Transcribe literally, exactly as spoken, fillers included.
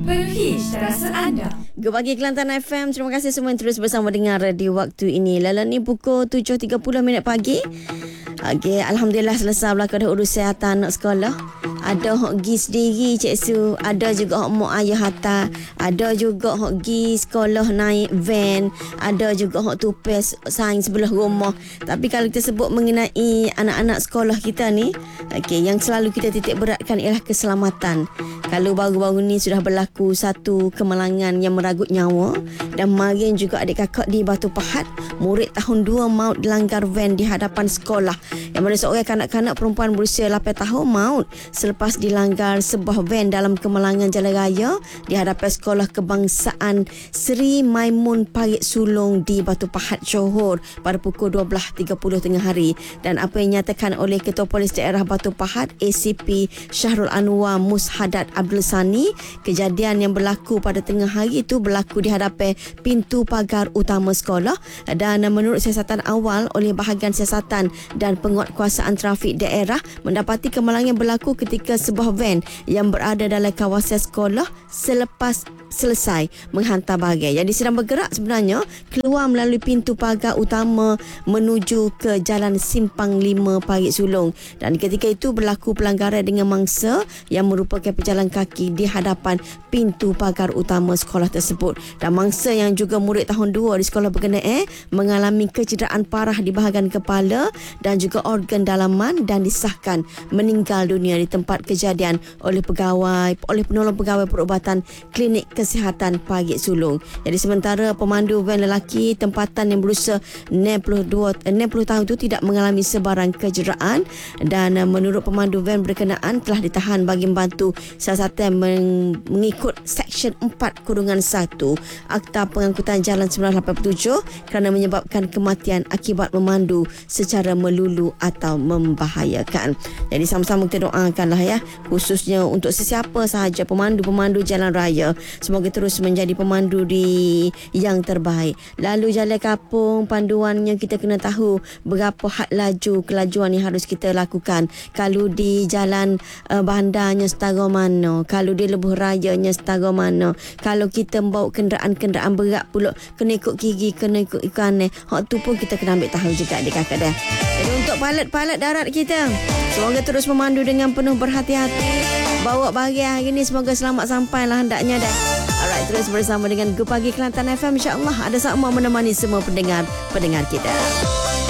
Penuhi rasa anda. Good pagi Kelantan F M. Terima kasih semua yang terus bersama dengar di waktu ini. Lala ni pukul tujuh tiga puluh minit pagi. Okay, Alhamdulillah selesai belakang dah urus kesihatan anak sekolah. Ada hok gi sendiri Cik Su, ada juga hok mak ayah hantar, ada juga hok gi sekolah naik van, ada juga hok tupes sains sebelah rumah. Tapi kalau kita sebut mengenai anak-anak sekolah kita ni, okey, yang selalu kita titik beratkan ialah keselamatan. Kalau baru-baru ni sudah berlaku satu kemalangan yang meragut nyawa, dan kemarin juga adik kakak di Batu Pahat, murid tahun dua maut dilanggar van di hadapan sekolah. Yang mana seorang kanak-kanak perempuan berusia lapan tahun maut selepas dilanggar sebuah van dalam kemalangan jalan raya di hadapan sekolah kebangsaan Seri Maimun Parit Sulong di Batu Pahat, Johor pada pukul dua belas tiga puluh tengah hari. Dan apa yang dinyatakan oleh Ketua Polis Daerah Batu Pahat A C P Syahrul Anwar Mushadat Abdul Sani, kejadian yang berlaku pada tengah hari itu berlaku di hadapan pintu pagar utama sekolah, dan menurut siasatan awal oleh bahagian siasatan dan penguatkuasaan trafik daerah, mendapati kemalangan berlaku ketika sebuah van yang berada dalam kawasan sekolah selepas selesai menghantar bagai. Jadi sedang bergerak sebenarnya keluar melalui pintu pagar utama menuju ke Jalan Simpang lima Parit Sulong, dan ketika itu berlaku pelanggaran dengan mangsa yang merupakan pejalan kaki di hadapan pintu pagar utama sekolah tersebut. Dan mangsa yang juga murid tahun dua di sekolah berkenaan mengalami kecederaan parah di bahagian kepala dan juga organ dalaman dan disahkan meninggal dunia di tempat kejadian oleh pegawai oleh penolong pegawai perubatan Klinik Kesihatan Parit Sulong. Jadi sementara pemandu van lelaki tempatan yang berusia enam puluh dua, enam puluh tahun itu tidak mengalami sebarang kecederaan, dan menurut pemandu van berkenaan telah ditahan bagi membantu siasatan mengikut Seksyen empat kurungan satu Akta Pengangkutan Jalan seribu sembilan ratus lapan puluh tujuh kerana menyebabkan kematian akibat memandu secara melulu atau membahayakan. Jadi sama-sama kita doakanlah ya, khususnya untuk sesiapa sahaja pemandu-pemandu jalan raya, semoga terus menjadi pemandu di yang terbaik. Lalu jalan kapung, panduannya kita kena tahu berapa had laju kelajuan yang harus kita lakukan. Kalau di jalan uh, bandarnya setara mana, kalau di lebuh rayanya setara mana, kalau kita membawa kenderaan-kenderaan berat pula kena ikut kiri, kena ikut kanan. Hak tu pun kita kena ambil tahu juga adik kakak dah. Jadi untuk pilot-pilot darat kita, semoga terus memandu dengan penuh berhati-hati. Bawa barang hari ni semoga selamat sampai lah hendaknya dah. Alright, terus bersama dengan Good Pagi Kelantan F M, insya-Allah ada sama menemani semua pendengar pendengar kita.